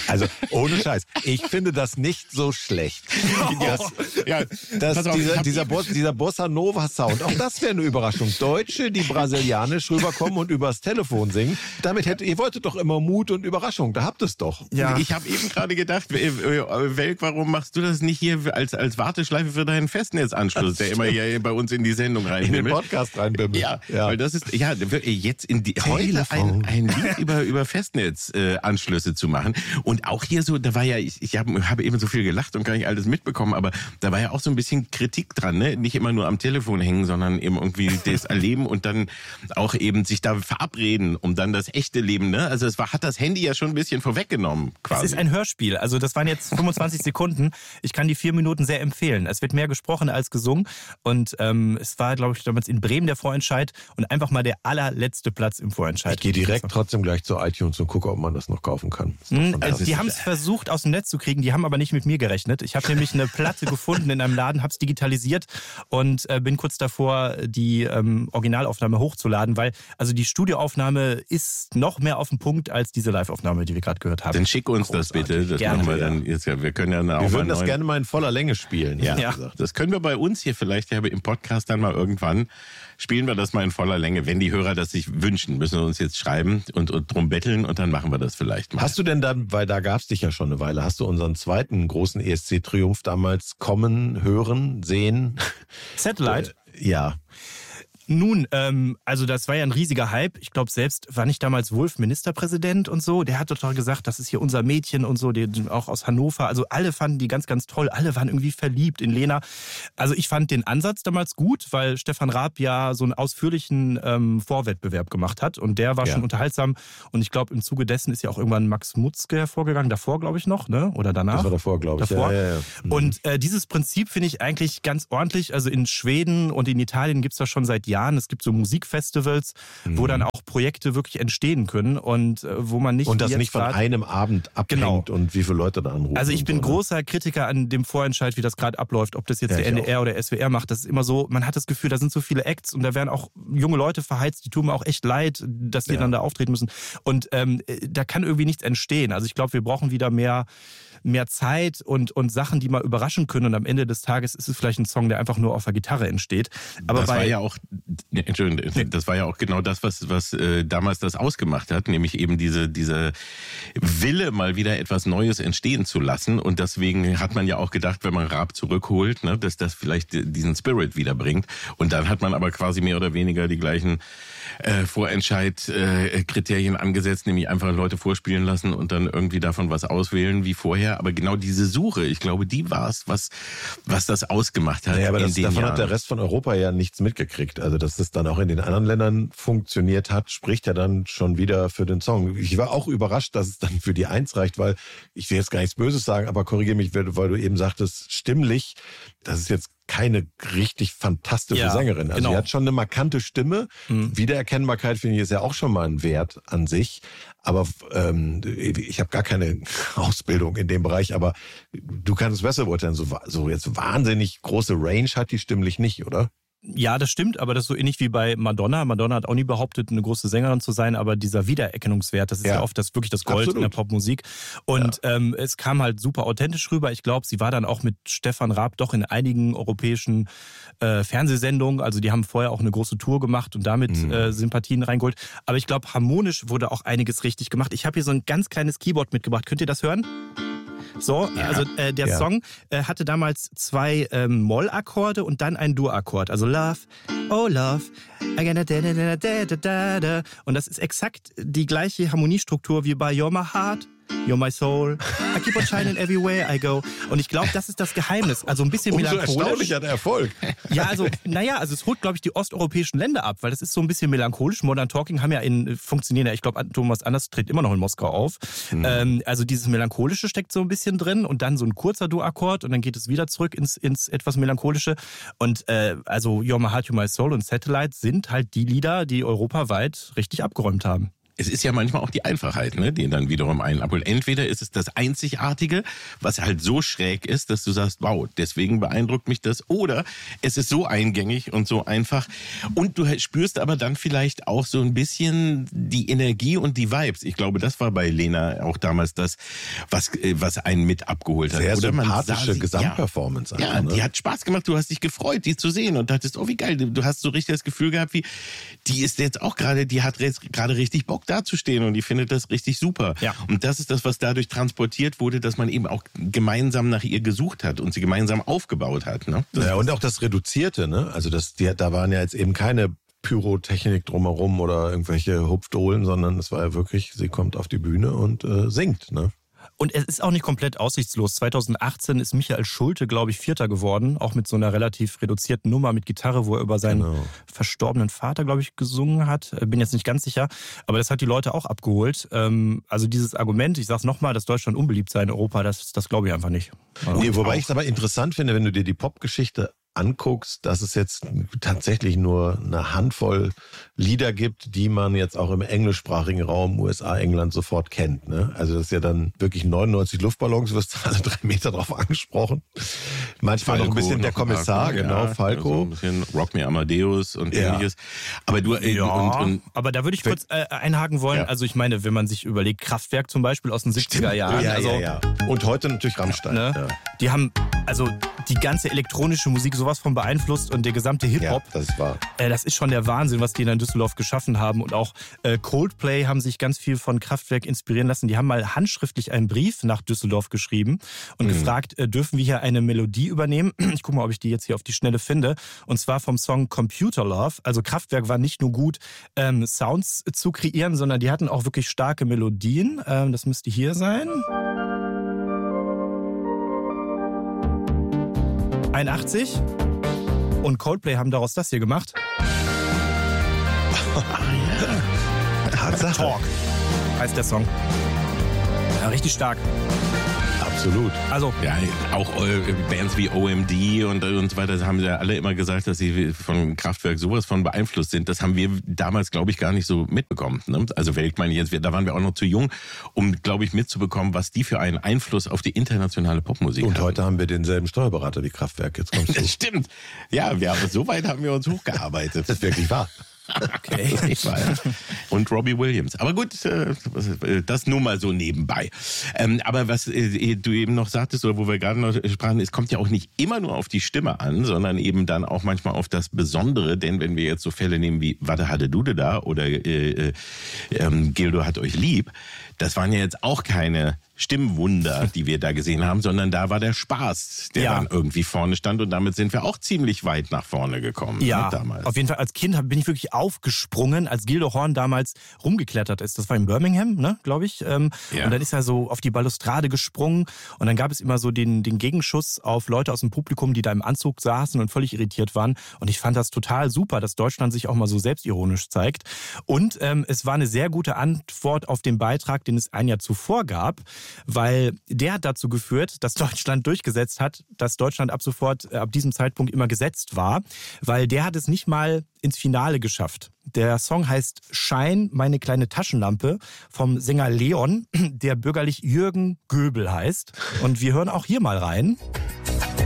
Also ohne Scheiß, ich finde das nicht so schlecht. Dieser Bossa Nova Sound, auch das wäre eine Überraschung. Deutsche, die brasilianisch rüberkommen und übers Telefon singen. Ihr wolltet doch immer Mut und Überraschung, da habt ihr es doch. Ja. Ich habe eben gerade gedacht, Welk, warum machst du das nicht hier als Warteschleife für deinen Festnetzanschluss, der immer hier bei uns in die Sendung reinbimmelt? In den Podcast reinbimmelt. Ja, weil das ist, jetzt heute ein Lied über Festnetzanschlüsse zu machen. Und auch hier so, da war ja, ich habe eben so viel gelacht und gar nicht alles mitbekommen, aber da war ja auch so ein bisschen Kritik dran, ne? Nicht immer nur am Telefon hängen, sondern eben irgendwie das erleben und dann auch eben sich da verabreden, um dann das echte Leben, ne? Also hat das Handy ja schon ein bisschen vorweggenommen, quasi. Es ist ein Hörspiel, also das waren jetzt 25 Sekunden. Ich kann die 4 Minuten sehr empfehlen. Es wird mehr gesprochen als gesungen und es war, glaube ich, damals in Bremen der Vorentscheid und einfach mal der allerletzte Platz im Vorentscheid. Ich gehe direkt trotzdem gleich zu iTunes und gucke, ob man das noch kaufen kann. Die haben es versucht aus dem Netz zu kriegen, die haben aber nicht mit mir gerechnet. Ich habe nämlich eine Platte gefunden in einem Laden, habe es digitalisiert und bin kurz davor, die Originalaufnahme hochzuladen, weil also die Studioaufnahme ist noch mehr auf den Punkt als diese Live-Aufnahme, die wir gerade gehört haben. Dann schick uns das bitte. Das gerne. machen wir dann jetzt. Ja, wir können ja wir würden das gerne mal in voller Länge spielen. Ja. Das können wir bei uns hier vielleicht im Podcast dann mal irgendwann. Spielen wir das mal in voller Länge. Wenn die Hörer das sich wünschen, müssen wir uns jetzt schreiben und drum betteln und dann machen wir das vielleicht mal. Hast du denn dann, weil da gab es dich ja schon eine Weile, hast du unseren zweiten großen ESC-Triumph damals kommen, hören, sehen? Satellite? Ja. Nun, also das war ja ein riesiger Hype. Ich glaube, selbst war nicht damals Wulff Ministerpräsident und so. Der hat total gesagt, das ist hier unser Mädchen und so, die auch aus Hannover. Also alle fanden die ganz, ganz toll. Alle waren irgendwie verliebt in Lena. Also ich fand den Ansatz damals gut, weil Stefan Raab ja so einen ausführlichen Vorwettbewerb gemacht hat. Und der war schon unterhaltsam. Und ich glaube, im Zuge dessen ist ja auch irgendwann Max Mutzke hervorgegangen. Davor, glaube ich, noch, ne? Oder danach? Das war davor, glaube ich. Davor. Ja. Und dieses Prinzip finde ich eigentlich ganz ordentlich. Also in Schweden und in Italien gibt es das schon seit Jahren. Es gibt so Musikfestivals, wo dann auch Projekte wirklich entstehen können und wo man nicht... Und das nicht von einem Abend abhängt und wie viele Leute da anrufen. Also ich bin großer Kritiker an dem Vorentscheid, wie das gerade abläuft, ob das jetzt der NDR oder SWR macht. Das ist immer so, man hat das Gefühl, da sind so viele Acts und da werden auch junge Leute verheizt, die tun mir auch echt leid, dass die dann da auftreten müssen. Und da kann irgendwie nichts entstehen. Also ich glaube, wir brauchen wieder mehr Zeit und Sachen, die mal überraschen können. Und am Ende des Tages ist es vielleicht ein Song, der einfach nur auf der Gitarre entsteht. Aber das war ja auch, das war ja auch genau das, was damals das ausgemacht hat, nämlich eben diese Wille, mal wieder etwas Neues entstehen zu lassen. Und deswegen hat man ja auch gedacht, wenn man Raab zurückholt, ne, dass das vielleicht diesen Spirit wiederbringt. Und dann hat man aber quasi mehr oder weniger die gleichen Vorentscheid-Kriterien angesetzt, nämlich einfach Leute vorspielen lassen und dann irgendwie davon was auswählen wie vorher. Aber genau diese Suche, ich glaube, die war es, was das ausgemacht hat. Ja, aber davon hat der Rest von Europa ja nichts mitgekriegt. Also, dass das dann auch in den anderen Ländern funktioniert hat, spricht ja dann schon wieder für den Song. Ich war auch überrascht, dass es dann für die 1 reicht, weil ich will jetzt gar nichts Böses sagen, aber korrigiere mich, weil du eben sagtest, stimmlich, das ist jetzt keine richtig fantastische Sängerin. Also die hat schon eine markante Stimme. Wiedererkennbarkeit, finde ich, ist ja auch schon mal ein Wert an sich. Aber ich habe gar keine Ausbildung in dem Bereich, aber du kannst es besser beurteilen. So jetzt wahnsinnig große Range hat die stimmlich nicht, oder? Ja, das stimmt, aber das ist so ähnlich wie bei Madonna. Madonna hat auch nie behauptet, eine große Sängerin zu sein, aber dieser Wiedererkennungswert, das ist ja oft wirklich das Gold in der Popmusik. Und es kam halt super authentisch rüber. Ich glaube, sie war dann auch mit Stefan Raab doch in einigen europäischen Fernsehsendungen. Also die haben vorher auch eine große Tour gemacht und damit Sympathien reingeholt. Aber ich glaube, harmonisch wurde auch einiges richtig gemacht. Ich habe hier so ein ganz kleines Keyboard mitgebracht. Könnt ihr das hören? So, also der Song hatte damals 2 Moll-Akkorde und dann einen Dur-Akkord. Also Love, oh Love, und das ist exakt die gleiche Harmoniestruktur wie bei You're My Heart, You're My Soul, I keep on shining everywhere I go. Und ich glaube, das ist das Geheimnis. Also ein bisschen melancholisch. Erstaunlicher Erfolg. Ja, also es holt, glaube ich, die osteuropäischen Länder ab, weil das ist so ein bisschen melancholisch. Modern Talking funktionieren ja, ich glaube, Thomas Anders tritt immer noch in Moskau auf. Also dieses Melancholische steckt so ein bisschen drin und dann so ein kurzer Dur-Akkord und dann geht es wieder zurück ins etwas Melancholische. Und also You're My Heart, You're My Soul und Satellite sind halt die Lieder, die europaweit richtig abgeräumt haben. es ist ja manchmal auch die Einfachheit, ne, die dann wiederum einen abholt. Entweder ist es das Einzigartige, was halt so schräg ist, dass du sagst, wow, deswegen beeindruckt mich das. Oder es ist so eingängig und so einfach. Und du spürst aber dann vielleicht auch so ein bisschen die Energie und die Vibes. Ich glaube, das war bei Lena auch damals das, was einen mit abgeholt hat. Sehr oder sympathische Gesamtperformance. Ja, einfach, ne? Die hat Spaß gemacht. Du hast dich gefreut, die zu sehen und dachtest, oh, wie geil. Du hast so richtig das Gefühl gehabt, wie, die ist jetzt auch gerade, die hat jetzt gerade richtig Bock dazustehen und die findet das richtig super. Ja. Und das ist das, was dadurch transportiert wurde, dass man eben auch gemeinsam nach ihr gesucht hat und sie gemeinsam aufgebaut hat. Ne? Ja, und auch das Reduzierte, ne? Also da waren ja jetzt eben keine Pyrotechnik drumherum oder irgendwelche Hupfdohlen, sondern es war ja wirklich, sie kommt auf die Bühne und singt, ne? Und es ist auch nicht komplett aussichtslos. 2018 ist Michael Schulte, glaube ich, Vierter geworden, auch mit so einer relativ reduzierten Nummer mit Gitarre, wo er über seinen verstorbenen Vater, glaube ich, gesungen hat. Bin jetzt nicht ganz sicher, aber das hat die Leute auch abgeholt. Also dieses Argument, ich sage es nochmal, dass Deutschland unbeliebt sei in Europa, das glaube ich einfach nicht. Nee, wobei ich es aber interessant finde, wenn du dir die Popgeschichte anguckst, dass es jetzt tatsächlich nur eine Handvoll Lieder gibt, die man jetzt auch im englischsprachigen Raum, USA, England sofort kennt. Ne? Also das ist ja dann wirklich 99 Luftballons, wirst du alle 3 Meter drauf angesprochen. Manchmal Falco, noch ein bisschen der Kommissar, genau, Falco. So ein bisschen Rock Me Amadeus und ähnliches. Aber du, aber da würde ich kurz einhaken wollen. Ja. Also ich meine, wenn man sich überlegt, Kraftwerk zum Beispiel aus den 70er Jahren. Ja. Und heute natürlich Rammstein. Ne? Ja. Die haben also die ganze elektronische Musik sowas von beeinflusst und der gesamte Hip-Hop. Ja, das war. Das ist schon der Wahnsinn, was die in Düsseldorf geschaffen haben. Und auch Coldplay haben sich ganz viel von Kraftwerk inspirieren lassen. Die haben mal handschriftlich einen Brief nach Düsseldorf geschrieben und gefragt, dürfen wir hier eine Melodie übernehmen? Ich gucke mal, ob ich die jetzt hier auf die Schnelle finde. Und zwar vom Song Computer Love. Also Kraftwerk war nicht nur gut, Sounds zu kreieren, sondern die hatten auch wirklich starke Melodien. Das müsste hier sein. 81 und Coldplay haben daraus das hier gemacht. Tatsache. Talk heißt der Song. Ja, richtig stark. Absolut. Also ja, auch Bands wie OMD und so weiter haben ja alle immer gesagt, dass sie von Kraftwerk sowas von beeinflusst sind. Das haben wir damals, glaube ich, gar nicht so mitbekommen. Ne? Also da waren wir auch noch zu jung, um, glaube ich, mitzubekommen, was die für einen Einfluss auf die internationale Popmusik haben. Und heute haben wir denselben Steuerberater wie Kraftwerk. Jetzt kommst du. Das stimmt. Ja, so weit haben wir uns hochgearbeitet. Das ist wirklich wahr. Okay. Und Robbie Williams. Aber gut, das nur mal so nebenbei. Aber was du eben noch sagtest, oder wo wir gerade noch sprachen, es kommt ja auch nicht immer nur auf die Stimme an, sondern eben dann auch manchmal auf das Besondere. Denn wenn wir jetzt so Fälle nehmen wie Warte, hatte Dude da oder Gildo hat euch lieb, das waren ja jetzt auch keine Stimmwunder, die wir da gesehen haben, sondern da war der Spaß, der dann irgendwie vorne stand und damit sind wir auch ziemlich weit nach vorne gekommen. Ja, damals. Auf jeden Fall als Kind bin ich wirklich aufgesprungen, als Gildo Horn damals rumgeklettert ist. Das war in Birmingham, ne, glaube ich. Und dann ist er so auf die Balustrade gesprungen und dann gab es immer so den Gegenschuss auf Leute aus dem Publikum, die da im Anzug saßen und völlig irritiert waren. Und ich fand das total super, dass Deutschland sich auch mal so selbstironisch zeigt. Und es war eine sehr gute Antwort auf den Beitrag, den es ein Jahr zuvor gab, weil der hat dazu geführt, dass Deutschland durchgesetzt hat, dass Deutschland ab diesem Zeitpunkt immer gesetzt war, weil der hat es nicht mal ins Finale geschafft. Der Song heißt Schein, meine kleine Taschenlampe vom Sänger Leon, der bürgerlich Jürgen Göbel heißt. Und wir hören auch hier mal rein.